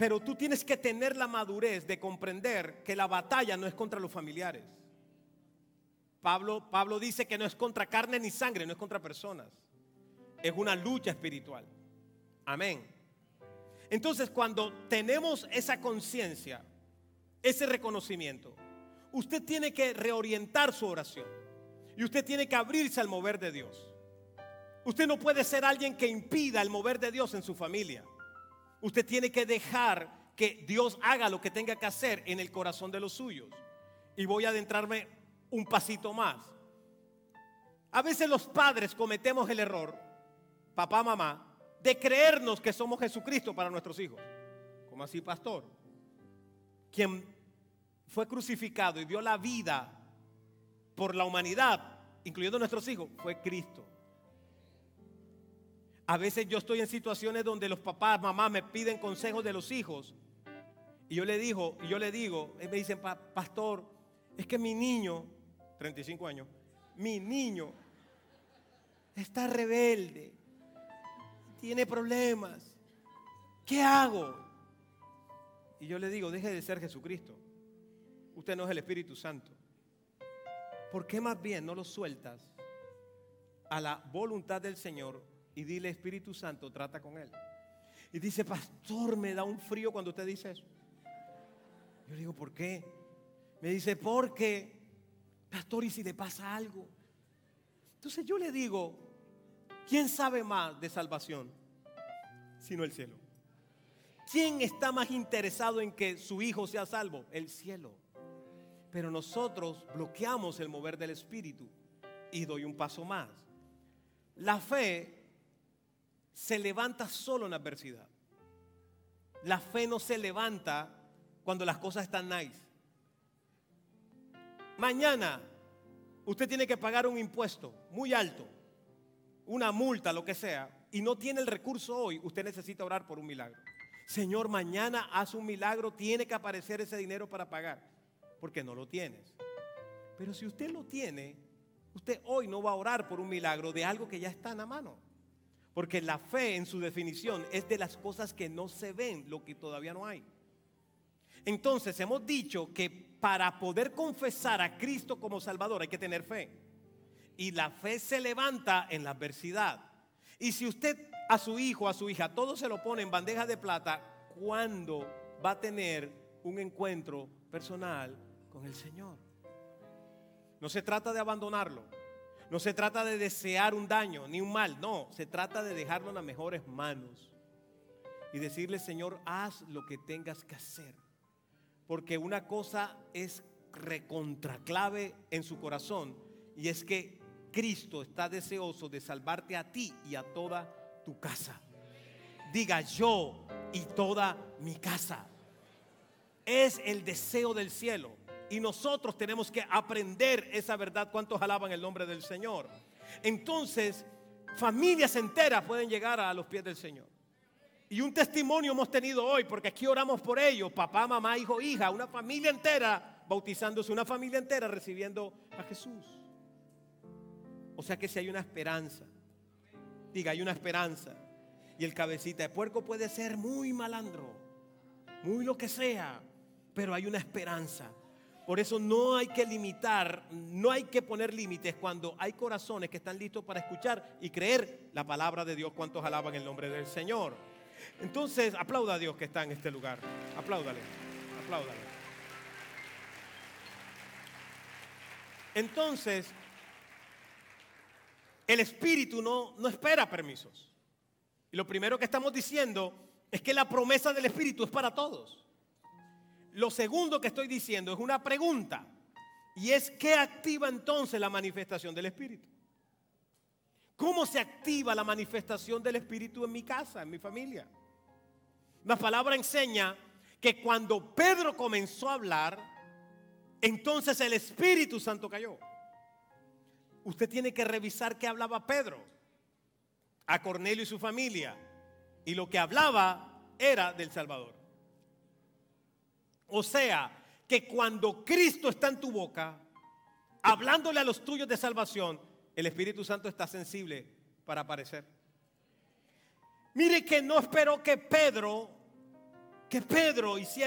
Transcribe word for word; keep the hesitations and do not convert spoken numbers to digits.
pero tú tienes que tener la madurez de comprender que la batalla no es contra los familiares. Pablo, Pablo dice que no es contra carne ni sangre, no es contra personas. Es una lucha espiritual. Amén. Entonces, cuando tenemos esa conciencia, ese reconocimiento, usted tiene que reorientar su oración y usted tiene que abrirse al mover de Dios. Usted no puede ser alguien que impida el mover de Dios en su familia. Usted tiene que dejar que Dios haga lo que tenga que hacer en el corazón de los suyos. Y voy a adentrarme un pasito más. A veces los padres cometemos el error, papá, mamá, de creernos que somos Jesucristo para nuestros hijos. ¿Cómo así, pastor? Quien fue crucificado y dio la vida por la humanidad, incluyendo nuestros hijos, fue Cristo. A veces yo estoy en situaciones donde los papás, mamás me piden consejos de los hijos y yo le digo, y yo le digo, me dicen, pastor, es que mi niño, treinta y cinco años, mi niño está rebelde, tiene problemas, ¿qué hago? Y yo le digo, deje de ser Jesucristo, usted no es el Espíritu Santo. ¿Por qué más bien no lo sueltas a la voluntad del Señor y dile, Espíritu Santo, trata con él? Y dice, pastor, me da un frío cuando usted dice eso. Yo le digo, ¿por qué? Me dice, porque, pastor, ¿y si le pasa algo? Entonces yo le digo, ¿quién sabe más de salvación sino el cielo? ¿Quién está más interesado en que su hijo sea salvo? El cielo. Pero nosotros bloqueamos el mover del Espíritu. Y doy un paso más. La fe se levanta solo en adversidad. La fe no se levanta cuando las cosas están nice. Mañana usted tiene que pagar un impuesto muy alto, una multa, lo que sea, y no tiene el recurso hoy. Usted necesita orar por un milagro. Señor, mañana haz un milagro, tiene que aparecer ese dinero para pagar, porque no lo tienes. Pero si usted lo tiene, usted hoy no va a orar por un milagro de algo que ya está en la mano. Porque la fe, en su definición, es de las cosas que no se ven, lo que todavía no hay. Entonces hemos dicho que para poder confesar a Cristo como Salvador hay que tener fe. Y la fe se levanta en la adversidad. Y si usted a su hijo, a su hija, todo se lo pone en bandeja de plata, ¿cuándo va a tener un encuentro personal con el Señor? No se trata de abandonarlo. No se trata de desear un daño ni un mal. No, se trata de dejarlo en las mejores manos. Y decirle, Señor, haz lo que tengas que hacer. Porque una cosa es recontraclave en su corazón, y es que Cristo está deseoso de salvarte a ti y a toda tu casa. Diga, yo y toda mi casa. Es el deseo del cielo. Y nosotros tenemos que aprender esa verdad. ¿Cuántos alaban el nombre del Señor? Entonces, familias enteras pueden llegar a los pies del Señor. Y un testimonio hemos tenido hoy, porque aquí oramos por ellos, papá, mamá, hijo, hija, una familia entera bautizándose, una familia entera recibiendo a Jesús. O sea que si hay una esperanza, diga, hay una esperanza. Y el cabecita de puerco puede ser muy malandro, muy lo que sea, pero hay una esperanza. Por eso no hay que limitar, no hay que poner límites cuando hay corazones que están listos para escuchar y creer la palabra de Dios. ¿Cuántos alaban el nombre del Señor? Entonces, aplauda a Dios que está en este lugar. Apláudale, apláudale. Entonces, el Espíritu no, no espera permisos. Y lo primero que estamos diciendo es que la promesa del Espíritu es para todos. Lo segundo que estoy diciendo es una pregunta, y es ¿qué activa entonces la manifestación del Espíritu? ¿Cómo se activa la manifestación del Espíritu en mi casa, en mi familia? La palabra enseña que cuando Pedro comenzó a hablar, entonces el Espíritu Santo cayó. Usted tiene que revisar qué hablaba Pedro a Cornelio y su familia, y lo que hablaba era del Salvador. O sea, que cuando Cristo está en tu boca, hablándole a los tuyos de salvación, el Espíritu Santo está sensible para aparecer. Mire que no esperó que Pedro que Pedro hiciera